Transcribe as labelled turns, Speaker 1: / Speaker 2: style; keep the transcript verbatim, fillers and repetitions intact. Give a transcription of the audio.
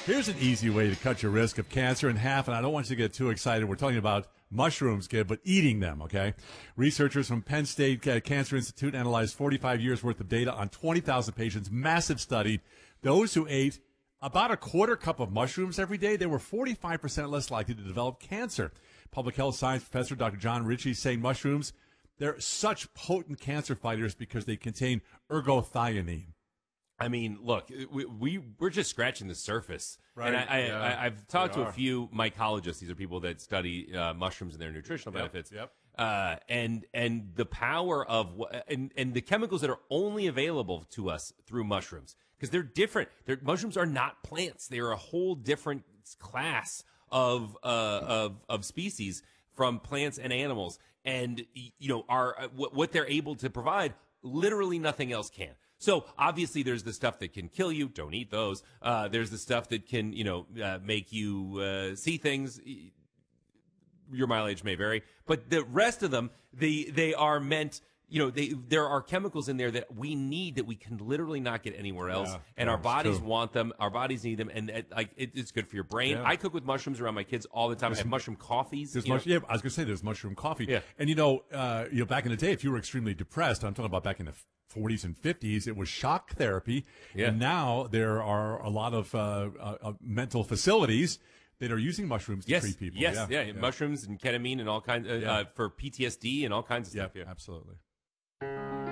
Speaker 1: Here's an easy way to cut your risk of cancer in half, and I don't want you to get too excited. We're talking about mushrooms, kid, but eating them, okay? Researchers from Penn State Cancer Institute analyzed forty-five years worth of data on twenty thousand patients, massive study. Those who ate about a quarter cup of mushrooms every day, they were forty-five percent less likely to develop cancer. Public health science professor Doctor John Ritchie saying mushrooms, they're such potent cancer fighters because they contain ergothioneine.
Speaker 2: I mean, look, we, we we're just scratching the surface,
Speaker 1: right?
Speaker 2: And I, I,
Speaker 1: yeah,
Speaker 2: I I've talked to
Speaker 1: are.
Speaker 2: a few mycologists. These are people that study uh, mushrooms and their nutritional
Speaker 1: yep,
Speaker 2: benefits.
Speaker 1: Yep.
Speaker 2: Uh, and and the power of and and the chemicals that are only available to us through mushrooms, because they're different. They're, mushrooms are not plants; they are a whole different class of uh, of of species from plants and animals. And you know, are what, what they're able to provide, literally nothing else can. So obviously there's the stuff that can kill you. Don't eat those. Uh, there's the stuff that can, you know, uh, make you uh, see things. Your mileage may vary, but the rest of them, they they are meant. You know, they there are chemicals in there that we need that we can literally not get anywhere else,
Speaker 1: yeah,
Speaker 2: and
Speaker 1: yeah,
Speaker 2: our bodies
Speaker 1: true.
Speaker 2: want them. Our bodies need them, and it, like it, it's good for your brain.
Speaker 1: Yeah.
Speaker 2: I cook with mushrooms around my kids all the time.
Speaker 1: There's
Speaker 2: I have mushroom coffees.
Speaker 1: There's
Speaker 2: you
Speaker 1: mush-
Speaker 2: know?
Speaker 1: yeah, I was going to say there's mushroom coffee.
Speaker 2: Yeah.
Speaker 1: And, you know, uh, you know, back in the day, if you were extremely depressed, I'm talking about back in the forties and fifties, it was shock therapy.
Speaker 2: Yeah.
Speaker 1: And now there are a lot of uh, uh, uh, mental facilities that are using mushrooms to
Speaker 2: Yes,
Speaker 1: treat people.
Speaker 2: yes,
Speaker 1: yeah,
Speaker 2: yeah,
Speaker 1: yeah.
Speaker 2: mushrooms and ketamine and all kinds uh,
Speaker 1: Yeah.
Speaker 2: uh, for P T S D and all kinds of
Speaker 1: Yeah,
Speaker 2: stuff. Yeah,
Speaker 1: absolutely.